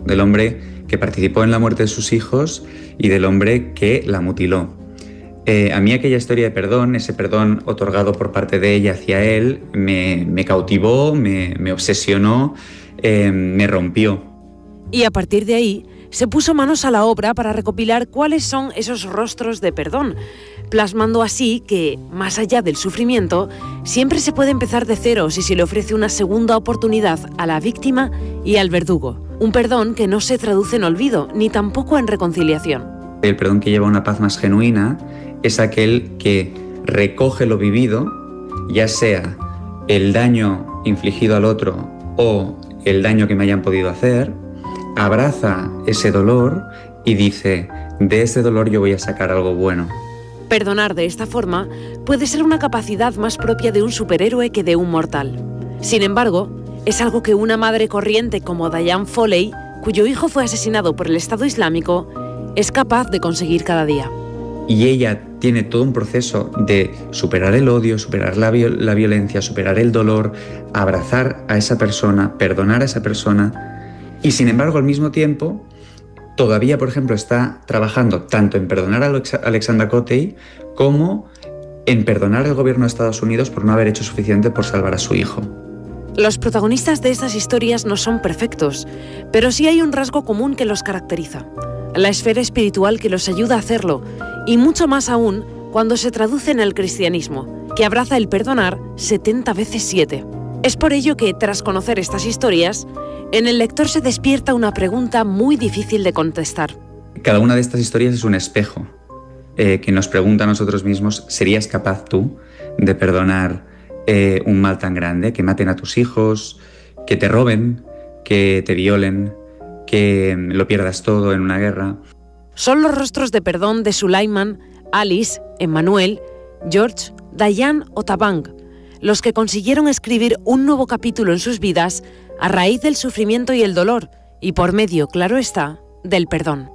del hombre que participó en la muerte de sus hijos y del hombre que la mutiló. A mí aquella historia de perdón, ese perdón otorgado por parte de ella hacia él, me cautivó, me obsesionó, me rompió. Y a partir de ahí se puso manos a la obra para recopilar cuáles son esos rostros de perdón, plasmando así que, más allá del sufrimiento, siempre se puede empezar de cero si se le ofrece una segunda oportunidad a la víctima y al verdugo. Un perdón que no se traduce en olvido, ni tampoco en reconciliación. El perdón que lleva una paz más genuina es aquel que recoge lo vivido, ya sea el daño infligido al otro o el daño que me hayan podido hacer, abraza ese dolor y dice, de ese dolor yo voy a sacar algo bueno. Perdonar de esta forma puede ser una capacidad más propia de un superhéroe que de un mortal. Sin embargo, es algo que una madre corriente como Diane Foley, cuyo hijo fue asesinado por el Estado Islámico, es capaz de conseguir cada día. Y ella tiene todo un proceso de superar el odio, superar la violencia, superar el dolor, abrazar a esa persona, perdonar a esa persona. Y sin embargo, al mismo tiempo, todavía, por ejemplo, está trabajando tanto en perdonar a Alexandra Cottey como en perdonar al gobierno de Estados Unidos por no haber hecho suficiente por salvar a su hijo. Los protagonistas de estas historias no son perfectos, pero sí hay un rasgo común que los caracteriza: la esfera espiritual que los ayuda a hacerlo, y mucho más aún cuando se traduce en el cristianismo, que abraza el perdonar 70 veces 7. Es por ello que, tras conocer estas historias, en el lector se despierta una pregunta muy difícil de contestar. Cada una de estas historias es un espejo que nos pregunta a nosotros mismos, ¿serías capaz tú de perdonar un mal tan grande? Que maten a tus hijos, que te roben, que te violen, que lo pierdas todo en una guerra. Son los rostros de perdón de Sulaiman, Alice, Emmanuel, George, Diane o Tabang los que consiguieron escribir un nuevo capítulo en sus vidas a raíz del sufrimiento y el dolor, y por medio, claro está, del perdón.